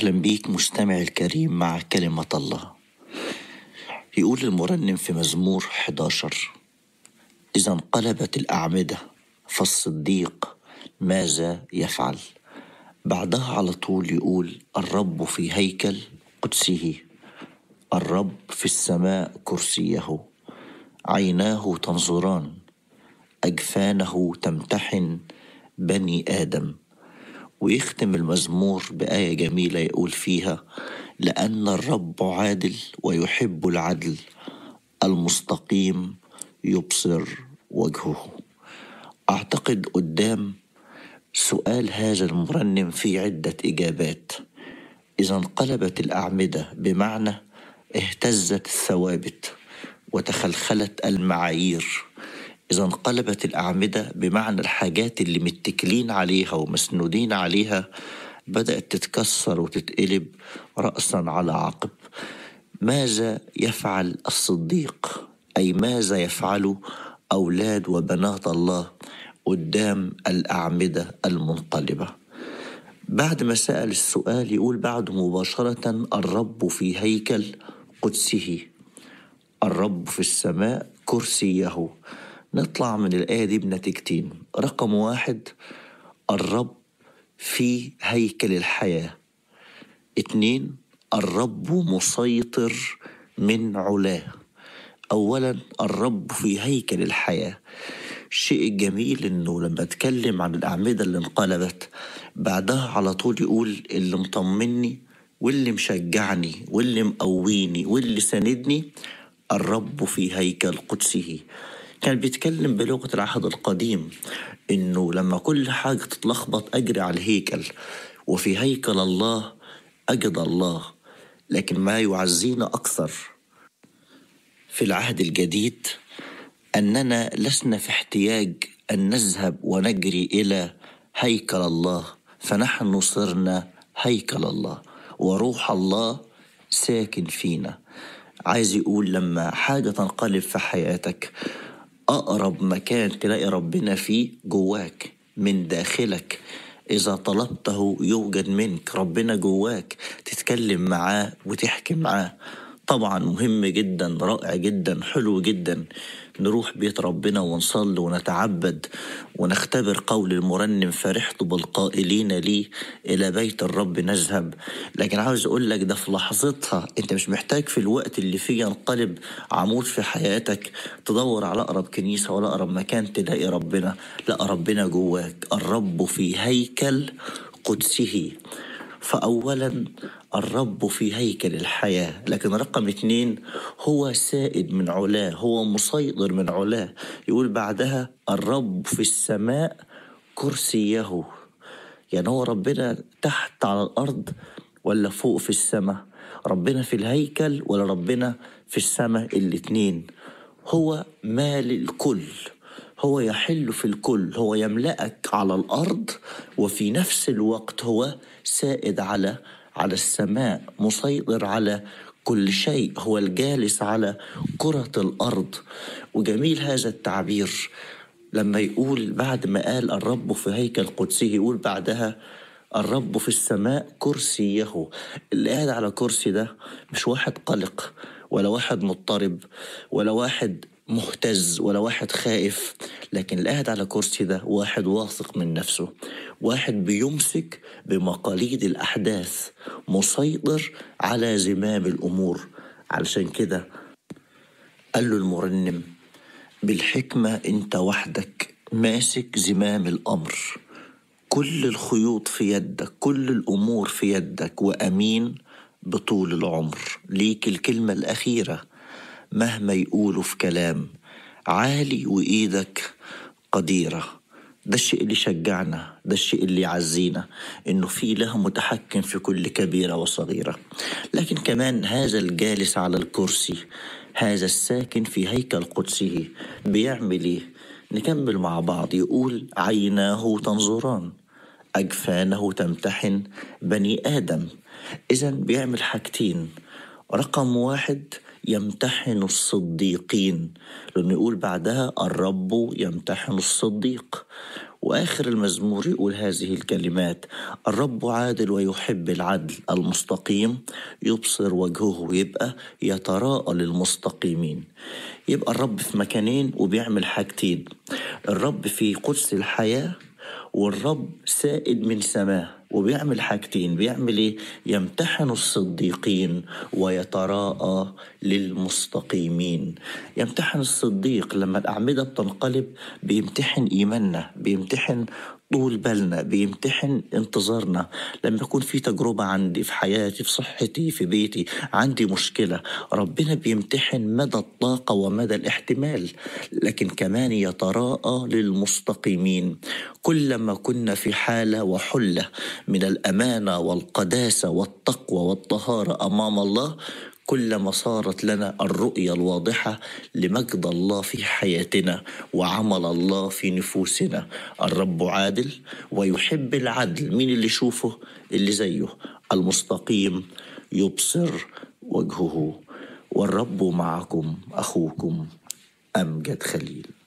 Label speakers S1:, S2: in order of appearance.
S1: أهلا بيك مستمع الكريم مع كلمة الله. يقول المرنم في مزمور 11: إذا انقلبت الأعمدة فالصديق ماذا يفعل؟ بعدها على طول يقول: الرب في هيكل قدسه، الرب في السماء كرسيه، عيناه تنظران، أجفانه تمتحن بني آدم. ويختم المزمور بآية جميلة يقول فيها: لأن الرب عادل ويحب العدل، المستقيم يبصر وجهه. أعتقد قدام سؤال هذا المرنم في عدة إجابات. إذا انقلبت الأعمدة بمعنى اهتزت الثوابت وتخلخلت المعايير. إذا انقلبت الأعمدة بمعنى الحاجات اللي متكلين عليها ومسنودين عليها بدأت تتكسر وتتقلب رأسا على عقب. ماذا يفعل الصديق؟ أي ماذا يفعل أولاد وبنات الله قدام الأعمدة المنقلبة؟ بعد ما سأل السؤال يقول بعد مباشرة: الرب في هيكل قدسه، الرب في السماء كرسيه. نطلع من الآية دي بنتيجتين. رقم 1: الرب في هيكل الحياة. 2: الرب مسيطر من علاه. أولا، الرب في هيكل الحياة. الشيء الجميل إنه لما اتكلم عن الأعمدة اللي انقلبت بعدها على طول يقول: اللي مطمني واللي مشجعني واللي مقويني واللي ساندني الرب في هيكل قدسه. كان بيتكلم بلغة العهد القديم إنه لما كل حاجة تتلخبط أجري على الهيكل، وفي هيكل الله أجد الله. لكن ما يعزينا أكثر في العهد الجديد أننا لسنا في احتياج أن نذهب ونجري إلى هيكل الله، فنحن صرنا هيكل الله وروح الله ساكن فينا. عايز يقول لما حاجة تنقلب في حياتك، أقرب مكان تلاقي ربنا فيه جواك من داخلك. إذا طلبته يوجد منك. ربنا جواك، تتكلم معاه وتحكي معاه. طبعا مهم جدا، رائع جدا، حلو جدا نروح بيت ربنا ونصلي ونتعبد ونختبر قول المرنم: فرحت بالقائلين لي إلى بيت الرب نذهب. لكن عاوز أقول لك ده في لحظتها. أنت مش محتاج في الوقت اللي فيه ينقلب عمود في حياتك تدور على أقرب كنيسة ولا أقرب مكان تلاقي ربنا. لا، ربنا جواك. الرب في هيكل قدسه. فأولا الرب في هيكل الحياة. لكن رقم 2: هو سائد من علاه، هو مسيطر من علاه. يقول بعدها: الرب في السماء كرسيه. يعني هو ربنا تحت على الأرض ولا فوق في السماء؟ ربنا في الهيكل ولا ربنا في السماء؟ الاتنين. هو مال الكل، هو يحل في الكل، هو يملأك على الأرض وفي نفس الوقت هو سائد على السماء، مسيطر على كل شيء، هو الجالس على كرة الأرض. وجميل هذا التعبير لما يقول بعد ما قال الرب في هيكل قدسه يقول بعدها: الرب في السماء كرسيه. اللي قاعد على كرسي ده مش واحد قلق ولا واحد مضطرب ولا واحد مهتز ولا واحد خائف، لكن اللي قاعد على كرسي ده واحد واثق من نفسه، واحد بيمسك بمقاليد الأحداث، مسيطر على زمام الأمور. علشان كده قال له المرنم: بالحكمة انت وحدك ماسك زمام الأمر، كل الخيوط في يدك، كل الأمور في يدك، وأمين بطول العمر. ليك الكلمة الأخيرة مهما يقولوا في كلام، عالي وإيدك قديرة. ده الشيء اللي شجعنا، ده الشيء اللي يعزينا، إنه في له متحكم في كل كبيرة وصغيرة. لكن كمان هذا الجالس على الكرسي، هذا الساكن في هيكل قدسه بيعمل إيه؟ نكمل مع بعض. يقول: عيناه تنظران، أجفانه تمتحن بني آدم. إذن بيعمل حاجتين. رقم 1: يمتحن الصديقين، لأنه يقول بعدها: الرب يمتحن الصديق. وآخر المزمور يقول هذه الكلمات: الرب عادل ويحب العدل، المستقيم يبصر وجهه، يبقى يتراءى للمستقيمين. يبقى الرب في مكانين وبيعمل حاجتين: الرب في قدس الحياة، والرب سائد من سماه وبيعمل حاجتين. بيعمل ايه؟ يمتحن الصديقين ويتراءى للمستقيمين. يمتحن الصديق لما الأعمدة بتنقلب، بيمتحن إيماننا، بيمتحن طول بالنا، بيمتحن انتظارنا. لما يكون في تجربة عندي في حياتي، في صحتي، في بيتي، عندي مشكلة، ربنا بيمتحن مدى الطاقة ومدى الاحتمال. لكن كمان يتراءى للمستقيمين. كلما كنا في حالة وحلة من الأمانة والقداسة والتقوى والطهارة أمام الله، كلما صارت لنا الرؤية الواضحة لمجد الله في حياتنا وعمل الله في نفوسنا. الرب عادل ويحب العدل. مين اللي يشوفه؟ اللي زيه. المستقيم يبصر وجهه. والرب معكم. أخوكم أمجد خليل.